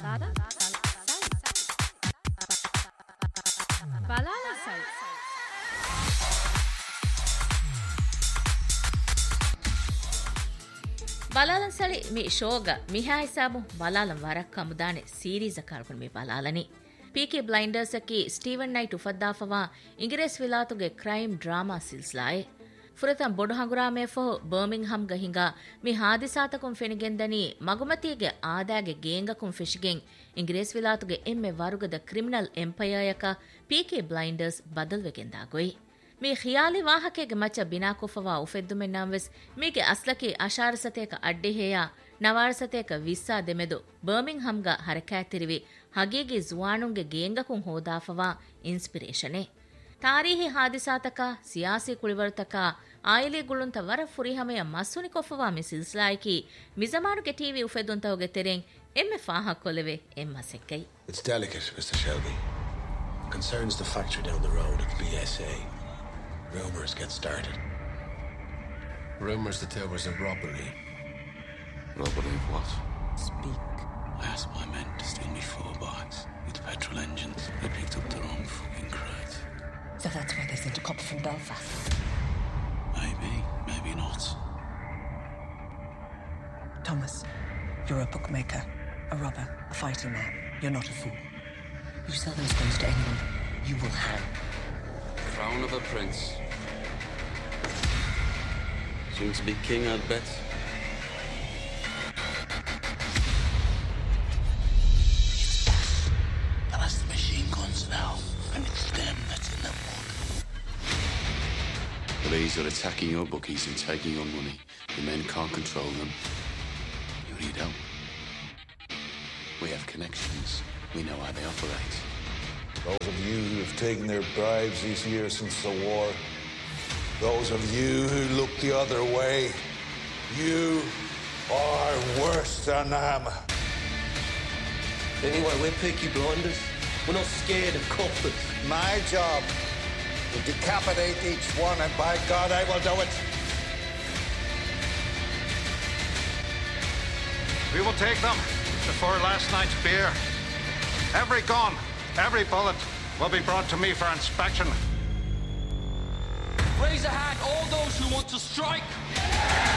Balala Sal. Balalan sali mi shoga miha hisabu balalan warak kamudane series akargun mi balalani. Peaky Blinders ki Steven Knight ufaddafawa Ingres Vilatuge crime drama silslaye. Furatan bodu hangurame fo Birmingham gahinga mi hadisatakum fenigendani magumatige aadage geengakum fishigen Ingres Vilatuge emme warugada criminal empire yaka Peaky Blinders badalwegenda goi. මේ ඛියාලි වාහකයේ මච බිනා කොෆවා උෆෙද්දුමෙන් නම්වෙස් මේගේ අස්ලකේ අශාරසතේක අඩ්ඩෙහෙයා නවාරසතේක විස්සා දෙමෙදු බර්මින්හම්ගා හරකෑතිරිවි හගීගේ ජුවානුන්ගේ ගේංගකුන් හෝදාෆවා ඉන්ස්පිරේෂනේ තාරීහි හාදිසාතක සියාසී කුලිවර්තක ආයිලි ගුළුන්ත වර ෆුරිහමය මස්සුනි කොෆවා මේ සිල්ස්ලායිකි මිසමානුගේ TV උෆෙදුන්තවගේ තෙරෙන් එම්මෙ ෆාහක් කොලෙවේ එම්මසෙක්කයි. It's delicate, Mr. Shelby. Concerns the factory down the road at the BSA. Rumours get started. Rumours that there was a robbery. Robbery of what? Speak. I asked my men to steal me 4 bikes with petrol engines. They picked up the wrong fucking crate. So that's why they sent a copper from Belfast. Maybe, maybe not. Thomas, you're a bookmaker, a robber, a fighting man. You're not a fool. You sell those guns to anyone, you will hang. Crown of a prince. Soon to be king, I'd bet. That's the machine guns now, and it's them that's in the mud. Police are attacking your bookies and taking your money. The men can't control them. You need help. We have connections. We know how they operate. Those of you who have taken their bribes these years since the war, those of you who look the other way, you are worse than them. Anyway, we're Peaky Blinders. We're not scared of coppers. My job will decapitate each one, and by God, I will do it. We will take them before last night's beer. Every gun, every bullet will be brought to me for inspection. Raise a hand, all those who want to strike.